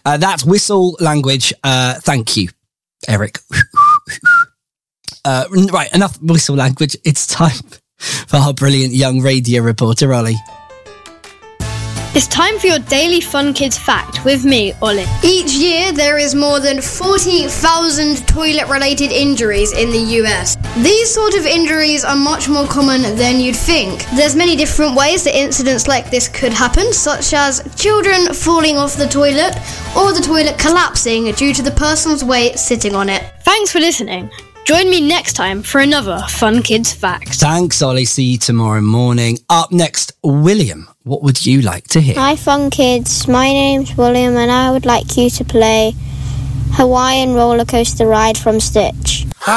That's whistle language. Thank you, Eric. Right, enough whistle language. It's time for our brilliant young radio reporter, Ollie. It's time for your daily Fun Kids fact with me, Ollie. Each year, there is more than 40,000 toilet-related injuries in the US. These sort of injuries are much more common than you'd think. There's many different ways that incidents like this could happen, such as children falling off the toilet or the toilet collapsing due to the person's weight sitting on it. Thanks for listening. Join me next time for another Fun Kids fact. Thanks, Ollie. See you tomorrow morning. Up next, William. What would you like to hear? Hi, Fun Kids. My name's William, and I would like you to play Hawaiian Roller Coaster Ride from Stitch.